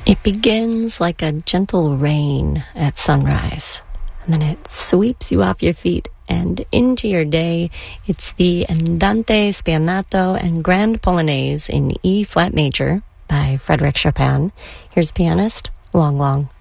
It begins like a gentle rain at sunrise, and then it sweeps you off your feet and into your day. It's the Andante Spianato and Grand Polonaise in E-flat major by Frédéric Chopin. Here's pianist Long Long.